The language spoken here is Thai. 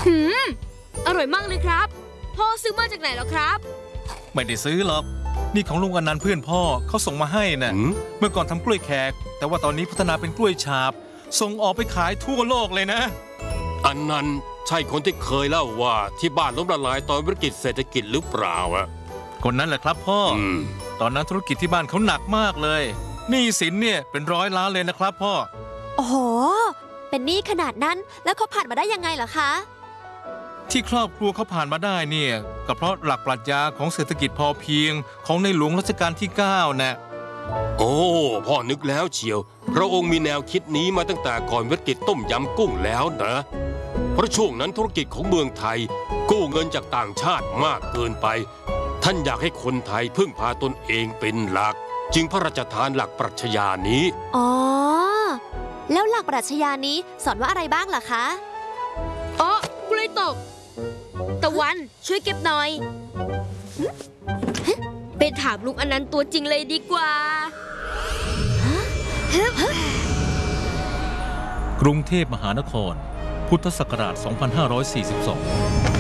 อร่อยมากเลยครับพ่อซื้อมาจากไหนเหรอครับไม่ได้ซื้อหรอกนี่ของลุงอนันต์เพื่อนพ่อเขาส่งมาให้น่ะเมื่อก่อนทำกล้วยแขกแต่ว่าตอนนี้พัฒนาเป็นกล้วยฉาบส่งออกไปขายทั่วโลกเลยนะอันนั้นใช่คนที่เคยเล่าว่าที่บ้านล้มละลายตอนวิกฤตเศรษฐกิจหรือเปล่าอะคนนั้นแหละครับพ่อตอนนั้นธุรกิจที่บ้านเขาหนักมากเลยหนี้สินเนี่ยเป็น100 ล้านเลยนะครับพ่อโอ้โหเป็นหนี้ขนาดนั้นแล้วเขาผ่านมาได้ยังไงเหรอคะที่ครอบครัวเขาผ่านมาได้เนี่ยก็เพราะหลักปรัชญาของเศรษฐกิจพอเพียงของในหลวงรัชกาลที่9นะโอ้พ่อนึกแล้วเชียวพระองค์มีแนวคิดนี้มาตั้งแต่ก่อนวิกฤตต้มยำกุ้งแล้วนะเพราะช่วงนั้นธุรกิจของเมืองไทยกู้เงินจากต่างชาติมากเกินไปท่านอยากให้คนไทยพึ่งพาตนเองเป็นหลักจึงพระราชทานหลักปรัชญานี้อ๋อแล้วหลักปรัชญานี้สอนว่าอะไรบ้างล่ะคะอ๋อกล้วยตกตะวันช่วยเก็บหน่อยไปถามลุงอนันต์ตัวจริงเลยดีกว่ากรุงเทพมหานครพุทธศักราช 2542